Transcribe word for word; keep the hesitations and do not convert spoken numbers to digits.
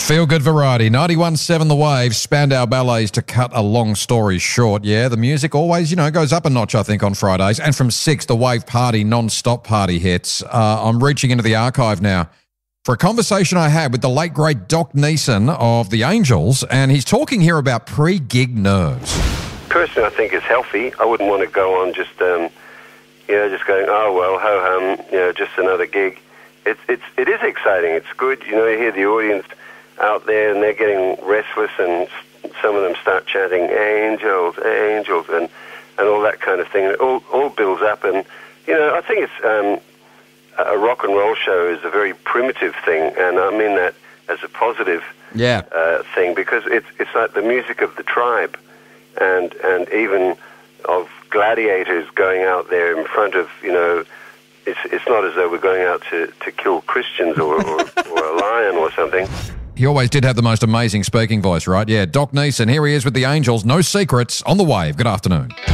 Feel good variety. ninety-one point seven The Wave, Spandau Ballets to cut a long story short. Yeah, the music always, you know, goes up a notch, I think, on Fridays. And from six, the Wave Party non-stop party hits. Uh, I'm reaching into the archive now for a conversation I had with the late, great Doc Neeson of the Angels, and he's talking here about pre-gig nerves. Personally, I think it's healthy. I wouldn't want to go on just, um, you know, just going, oh, well, ho-hum, you know, just another gig. It's, it's, it is exciting. It's good. You know, you hear the audience out there and they're getting restless, and some of them start chanting angels, angels, and, and all that kind of thing. It all, all builds up, and, you know, I think it's um, a rock and roll show is a very primitive thing, and I mean that as a positive yeah. uh, thing, because it's, it's like the music of the tribe, and, and even of gladiators going out there in front of, you know, it's, it's not as though we're going out to, to kill Christians or, or, or a lion or something. He always did have the most amazing speaking voice, right? Yeah, Doc Neeson, here he is with the Angels. No secrets on The Wave. Good afternoon.